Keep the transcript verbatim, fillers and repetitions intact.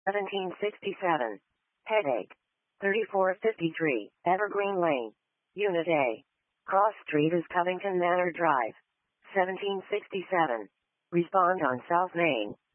seventeen sixty-seven. Headache. thirty-four fifty-three, Evergreen Lane. Unit A. Cross Street is Covington Manor Drive. seventeen sixty-seven. Respond on South Main.